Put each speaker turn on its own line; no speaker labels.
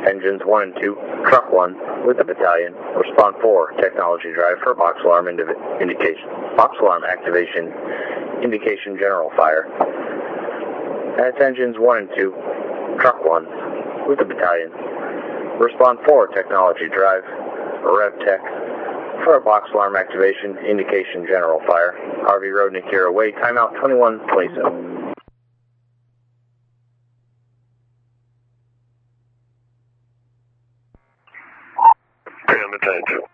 Engines 1 and 2, Truck 1 with the battalion. Respond 4, Technology Drive for box alarm indication. Box alarm activation, indication general fire. That's Engines 1 and 2, Truck 1 with the battalion. Respond 4, Technology Drive, Rev Tech for a box alarm activation, indication general fire. Harvey Road, Nikkira away, timeout 2127.
Pam attention.